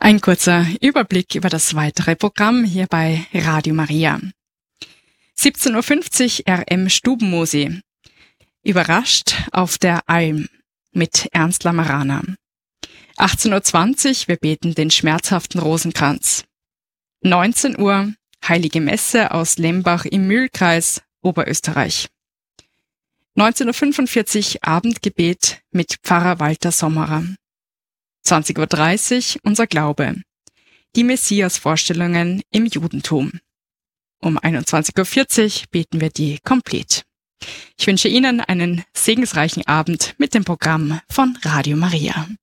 Ein kurzer Überblick über das weitere Programm hier bei Radio Maria. 17.50 Uhr RM Stubenmusik. Überrascht auf der Alm mit Ernst Lamarana. 18.20 Uhr Wir beten den schmerzhaften Rosenkranz. 19 Uhr Heilige Messe aus Lembach im Mühlkreis, Oberösterreich. 19.45 Uhr Abendgebet mit Pfarrer Walter Sommerer. 20.30 Uhr Unser Glaube. Die Messias-Vorstellungen im Judentum. Um 21.40 Uhr beten wir die Komplett. Ich wünsche Ihnen einen segensreichen Abend mit dem Programm von Radio Maria.